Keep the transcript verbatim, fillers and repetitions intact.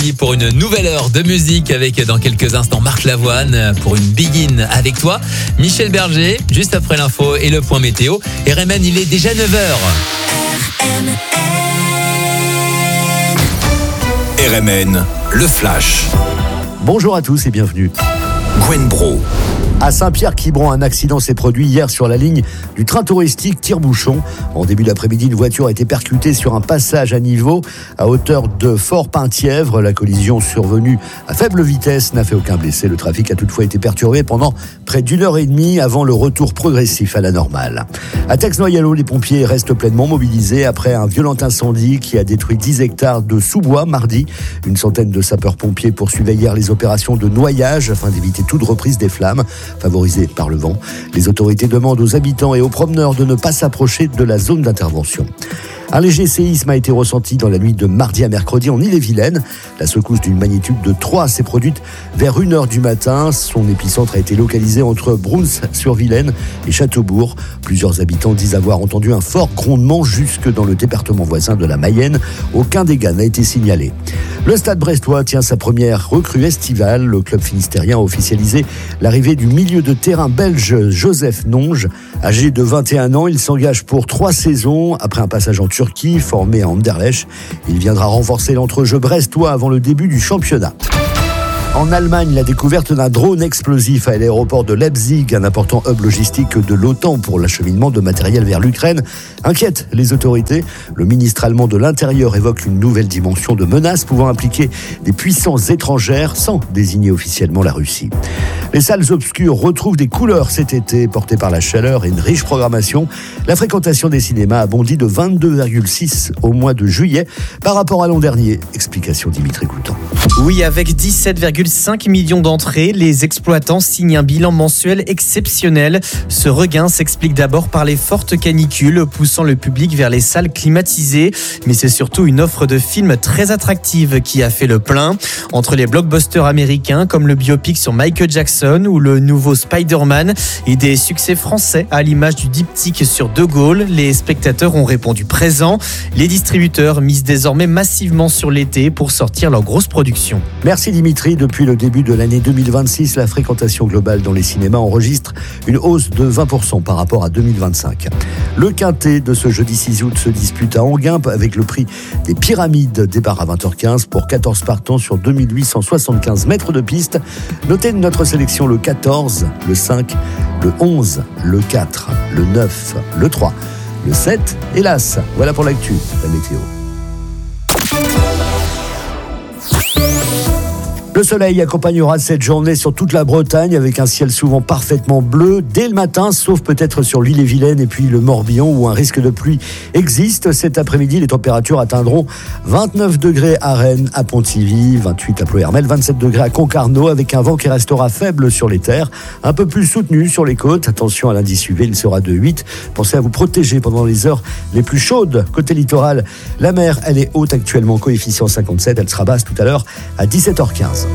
parti pour une nouvelle heure de musique avec dans quelques instants Marc Lavoine pour une Begin avec toi. Michel Berger, juste après l'info et le point météo. Et R M N, il est déjà neuf heures. R M N, le flash. Bonjour à tous et bienvenue. Gwen Bro. À Saint-Pierre-Quiberon, un accident s'est produit hier sur la ligne du train touristique Tire-Bouchon. En début d'après-midi, une voiture a été percutée sur un passage à niveau à hauteur de Fort-Penthièvre. La collision survenue à faible vitesse n'a fait aucun blessé. Le trafic a toutefois été perturbé pendant près d'une heure et demie avant le retour progressif à la normale. À Tex-Noyalo, les pompiers restent pleinement mobilisés après un violent incendie qui a détruit dix hectares de sous-bois mardi. Une centaine de sapeurs-pompiers poursuivaient hier les opérations de noyage afin d'éviter toute reprise des flammes. Favorisés par le vent, les autorités demandent aux habitants et aux promeneurs de ne pas s'approcher de la zone d'intervention. Un léger séisme a été ressenti dans la nuit de mardi à mercredi en Ille-et-Vilaine. La secousse d'une magnitude de trois s'est produite vers une heure du matin. Son épicentre a été localisé entre Bruns-sur-Vilaine et Châteaubourg. Plusieurs habitants disent avoir entendu un fort grondement jusque dans le département voisin de la Mayenne. Aucun dégât n'a été signalé. Le Stade brestois tient sa première recrue estivale. Le club finistérien a officialisé l'arrivée du milieu de terrain belge Joseph Nonge. Âgé de vingt et un ans, il s'engage pour trois saisons après un passage en Turquie, formé à Anderlecht. Il viendra renforcer l'entrejeu brestois avant le début du championnat. En Allemagne, la découverte d'un drone explosif à l'aéroport de Leipzig, un important hub logistique de l'OTAN pour l'acheminement de matériel vers l'Ukraine, inquiète les autorités. Le ministre allemand de l'Intérieur évoque une nouvelle dimension de menace pouvant impliquer des puissances étrangères sans désigner officiellement la Russie. Les salles obscures retrouvent des couleurs cet été, portées par la chaleur et une riche programmation. La fréquentation des cinémas a bondi de vingt-deux virgule six au mois de juillet par rapport à l'an dernier. Explication Dimitri Coutan. Oui, avec dix-sept virgule cinq millions d'entrées, les exploitants signent un bilan mensuel exceptionnel. Ce regain s'explique d'abord par les fortes canicules, poussant le public vers les salles climatisées. Mais c'est surtout une offre de films très attractive qui a fait le plein. Entre les blockbusters américains comme le biopic sur Michael Jackson ou le nouveau Spider-Man et des succès français à l'image du diptyque sur De Gaulle, les spectateurs ont répondu présent. Les distributeurs misent désormais massivement sur l'été pour sortir leurs grosses productions. Merci Dimitri. Depuis le début de l'année deux mille vingt-six, la fréquentation globale dans les cinémas enregistre une hausse de vingt pour cent par rapport à deux mille vingt-cinq. Le quintet de ce jeudi six août se dispute à Enghien avec le prix des Pyramides. Départ à vingt heures quinze pour quatorze partants sur deux mille huit cent soixante-quinze mètres de piste. Notez notre sélection le quatorze, le cinq, le onze, le quatre, le neuf, le trois, le sept et l'As. Voilà pour l'actu, la météo. Le soleil accompagnera cette journée sur toute la Bretagne avec un ciel souvent parfaitement bleu dès le matin, sauf peut-être sur l'Ille-et-Vilaine et puis le Morbihan où un risque de pluie existe. Cet après-midi, les températures atteindront vingt-neuf degrés à Rennes, à Pontivy, vingt-huit à Ploërmel, vingt-sept degrés à Concarneau avec un vent qui restera faible sur les terres, un peu plus soutenu sur les côtes. Attention à l'indice U V, il sera de huit. Pensez à vous protéger pendant les heures les plus chaudes. Côté littoral, la mer, elle est haute actuellement, coefficient cinquante-sept. Elle sera basse tout à l'heure à dix-sept heures quinze.